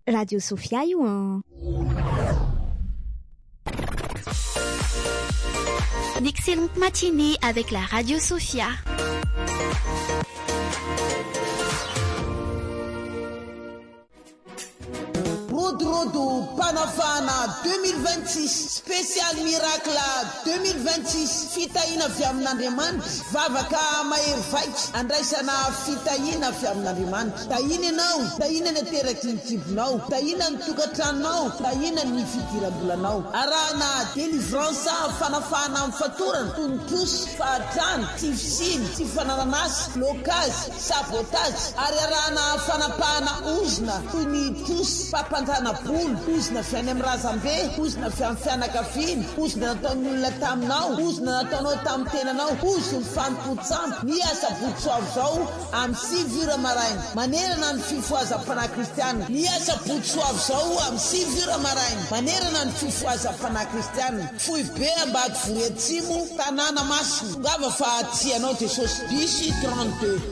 Radio Sophia io an. Une excellente matinée avec la Radio Sophia. Rodo Panafana 2026 spécial miracle 2026 fitahina avy amin'Andriamanitra vavaka mahery vaika andraisana fitahina avy amin'Andriamanitra tahina ianao tahina ny aterakinitibinao tahina ny tokantranonao tahina ny fidiram-bolanao arahana délivrance fanafana amin'ny fatorana tonotrosy fahatrana tifisiny tsy fanananasy blocage sabotage ary arahana fanapahana ozona toy ny trosy papantana bolo ozona fiany amin'ny razambe ozona fiany fianakaviana ozona nataon'ny olona taminao ozona nataonao tamin'ny tenanao ozony fanompotsamy ny asa botsoavo zao amin'ny 6 heures maraina manerana ny fifohazam-panahy kristianina ny asa botsoavo zao amin'ny 6 heures maraina manerana ny fifohazam-panahy kristianina fohy be ambady voreatsimo tanàna masina ngava fa tianao Jesosy bisy 32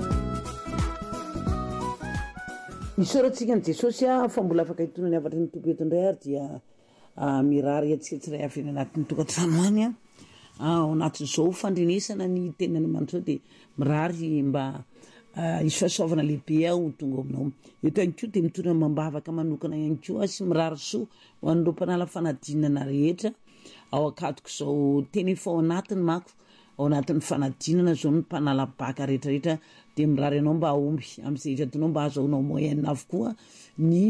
Isoratsika ny Jesosy fa mbola afaka hitonany avatry ny tompo eto indray ary dia mirary atsitsiray avy anatin'ny tokantrano any ao anatin'izao fandrenesana ny tenany Andriamanitra dia mirary mba hisaosaovana lehibe ao tonga aminao. Eto ihany koa dia mitondra mambavaka manokana ihany koa sy mirary soa ho an'ireo mpanala fanadinana rehetra ao akatoko izao teny efa ao anatiny mako ao anatin'ny fanadinana zao ny mpanala baka rehetrarehetra dia mirary anao mba aomby amin'izay hitanao mba azahoanao moyenne avokoa ny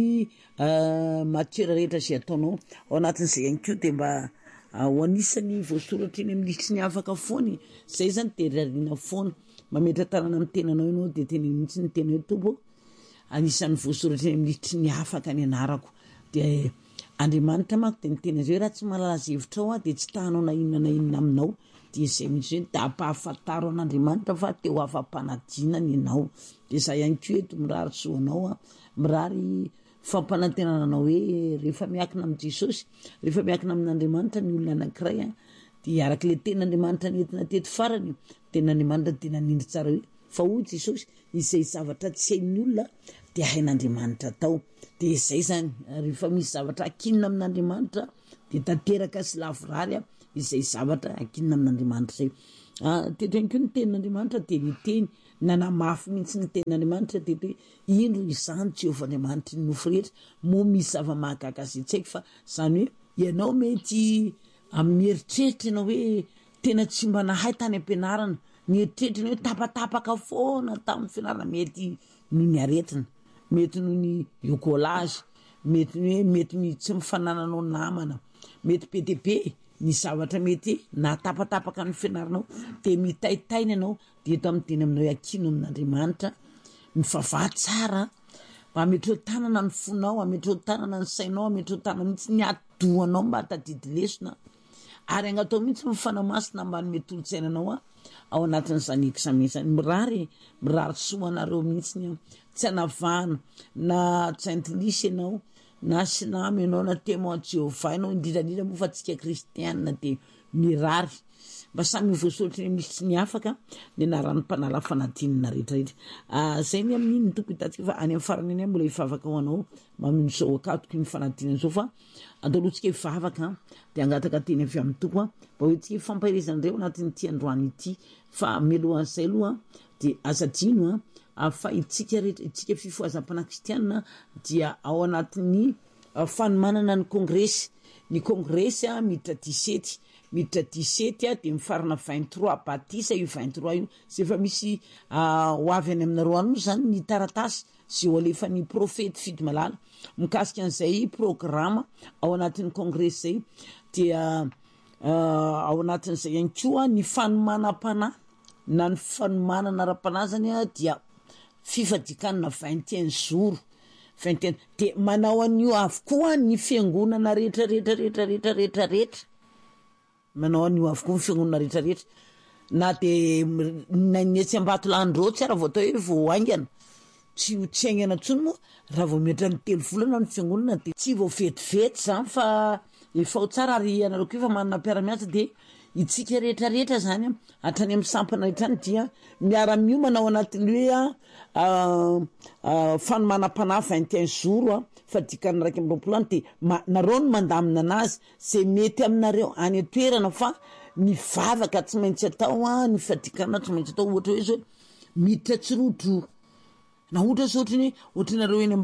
matiera rehetra izay ataonao ao anatin'izay ihany koa dia mba ho anisany voasoratra eny amin'ny lisitry ny afaka foany izay zany dia rariana foana mametra tanana amin'ny tenanao ianao dia teny mihitsy ny tena hoe tompo anisan'ny voasoratra eny amin'ny lisitry ny afaka ny anarako dia Andriamanitra mako dia ny tena zay raha tsy malalaza hevitra ao dia tsy tahanao na inona aminao dia izay mihitsy hoe tapahafantaro an'Andriamanitra fa teo afampanadinana ianao dia za ihany koa eto mirary soanao mirary fampanantenana anao hoe rehefa miakina amin'ny Jesosy rehefa miakina amin'Andriamanitra ny olona anankiray dia arak'ilay ten'Andriamanitra nentina teto farany ten'Andriamanitra tena nindry tsara hoe fa hoy Jesosy izay zavatra tsy hain'ny olona dia hain'Andriamanitra tao dia izay zany rehefa misy zavatra akinina amin'Andriamanitra dia tanteraka sy lavorary izay zavatra akinina amin'Andriamanitra zay teto ihany koa ny tenin'Andriamanitra dia ny teny nanamafy mihitsy ny tenin'Andriamanitra dia hoe indro izany Jehovahandriamanitra ny nofo rehetra moa misy zava-mahagaga izay tsy haiko fa zany hoe ianao mety amin'ny eritreritra ianao hoe tena tsy mba nahay tany am-pianarana ny eritreritra hoe tapatapaka foana tamin'ny fianarana mety noho ny aretina mety noho ny yokolage mety hoe mety tsy mifanananao namana mety PTP ny zavatra mety na tapatapaka ny fianaranao dia mitaitaina ianao dia eto amin'ny teny aminao akino amin'Andriamanitra mivavaha tsara ametrao tanana ny fonao ametrao tanana ny sainao ametrao tanana mihitsy ny adohanao mba hatadidy lesona ary agnatao mihitsy mifanamasina mba nomety olo-tsainanao ao anatin'izany examen mirary soanareo mihitsy tsy hanavahana na saint-lisy ianao na silamo ianao na témoin de Jéhovah ianao indrindrandrindra moa fa tsika kristianina dia mirary mba samy voasoratra ny misy ny afaka ny anaran'ny mpanala fanadinana rehetrarehetra zay ny amin'iny ny tompo hitatsika fa any amin'ny farany any mbola hivavaka ho anao mamin'izao akatoko ny fanadinana zao fa andalotsika hivavaka dia angataka teny avy amin'ny tompo mba hoe tsika fampahirezan'ireo anatin'ity androany ity fa mialohan'izay aloha dia azadino fa itsika fifohazam-panahy kristianina dia ao anatin'ny fanomanana ny kongresy miditra 17 dia mifarana 23 batisa io 23 io zay efa misy ho avy any aminareo any moa zany ny taratasy zay ho alefan'ny profety fidy malala mikasika an'izay programa ao anatin'ny kongresy zay dia ao anatin'izay ihany koa ny fanomanam-panahy na ny fanomanana ara-panahy zany dia fifadikanana 21 jours 21 dia manao an'io avokoa ny fiangonana rehetrarehetra manao an'io avokoa ny fiangonana rehetrarehetra na dia netsy ambatolahandreo tsy raha vao atao hoe vao aingana tsy aingana ntsony moa raha vao metra ny 3 volana ny fiangonana dia tsy vao vetivety zany fa efa ho tsara ary anareo koa efa manana mpiara-miasa dia itsika rehetrarehetra zany hatrany amin'ny sampana rehetrany dia miara-miomana ao anatin'ny hoe fanomanam-panahy 21 jours fa dikany 1 any de nareo no mandamina anazy zay mety aminareo any atoerana fa mivavaka tsy maintsy atao ny fadikana tsy maintsy atao ohatra hoe zao miditra tsirodro na ohatra zao ohatry nareo eny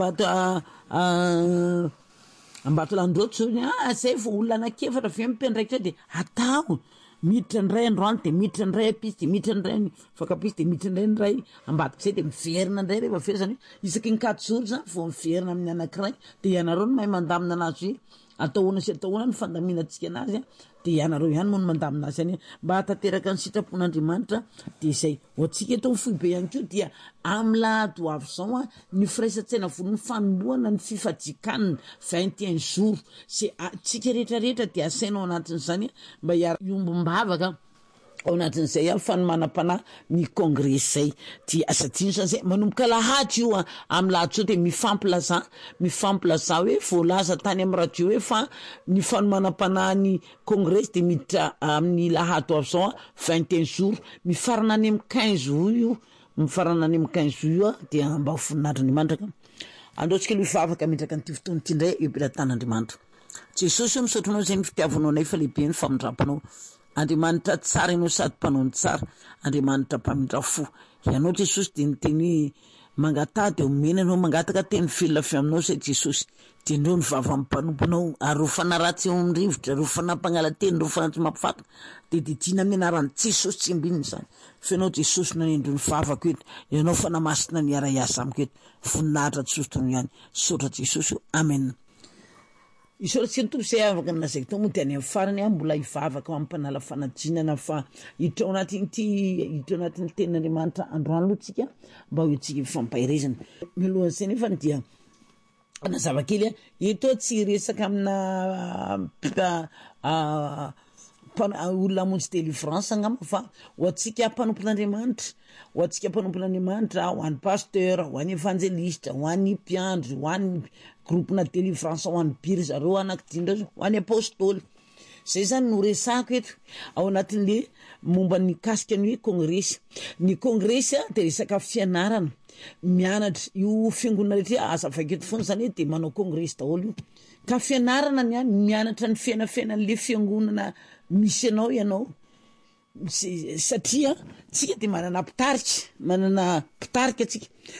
ambato landrotsy zay vo olona anakefatra ve mipendraikitra de atao miditra ndray androany de miditra ndray apisy de miditra ndray fakapisy de miditra ndray ambadika zay de miverina ndray rehefa very zany isaky ny 4 jours zany vo miverina amin'ny anankiray de ianareo no mahay mandamina anazy hoe atahoana sy atahoana ny fandaminantsika anazy de ianareo ihany moa no mandamina azy any mba hatateraka ny sitrapon'Andriamanitra de zay ohatsika eto foibe ihany ko dia amin'ny lahady ho avy zao ny firaisan-tsaina voalohany fanombohana ny fifadikanina 21 jours c'est tsika rehetrarehetra de asainao anatin'izany mba iombombavaka ao anatin'izay fanomanam-panahy ny congrès zay dia asadino zany manomboka lahady io amin'ny lahady sao de mifampilaza hoe voalaza tany amin'ny radio hoe fa ny fanomanam-panahy ny congrès de miditra amin'ny lahady ao zao 21 jours mifarana any amin'ny 15 io mifarana any amin'ny 15 io dia mba voninahitran'Andriamanitra androtsika lo ivavaka mitraka ny fotoana ty ndray eopilatan'Andriamanitra Jesosy io misotronao zay ny fitiavanao anay fa lehibe ny famindrapanao Andriamanitra tsara ianao sady mpanao ny tsara Andriamanitra mpamindra fo ianao Jesosy de nyteny mangatady eo menanao mangataka teny velona avy aminao zay Jesosy de ndreo ny vava mpanomponao arofana ratsy eo amin'ny rivotra arofana mpangalateny arofana tsy mampifantatra de didina amin'ny anaran'ny Jesosy tsy ambininy zany fa ianao Jesosy nanendro ny vavako eto ianao fa namasina ny ara-iasa amiko eto voninahitra tsotro ihany sotra Jesosy amen isoratsika ny tompo zay avaka nazay tao moa de any amin'ny farany mbola ivavaka amin'ny mpanala fanadinana fa hiditra ao anatin'ny tenin'Andriamanitra androany aloha tsika mba ho tsika ifampahirezana mialohan'izay nefa dia nazava kely eto tsy resaka amina olona monjy délivrance angamba fa ho atsika mpanompon'Andriamanitra ho an'ny pasteur ho an'ny évangéliste ho an'ny mpiandry ho an'ny groupena délivrance ho an'ny biry zareo anankidindra ho an'ny apôstôly zay zany no resako eto ao anatin'le momba ny kasika ny hoe congrès de resaka fianarana mianatra io fiangonana rehetra azavaketo foana zany hoe de manao congrès daholo io ka fianarana ny any mianatra ny fiainan'le fiangonana misy ianao satria tsika de manana pitarika tsika